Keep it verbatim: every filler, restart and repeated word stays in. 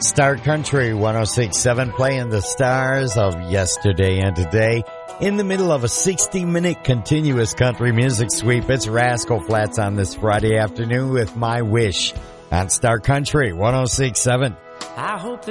Star Country one oh six point seven, playing the stars of yesterday and today. In the middle of a sixty-minute continuous country music sweep, it's Rascal Flatts on this Friday afternoon with My Wish on Star Country one oh six point seven. I hope that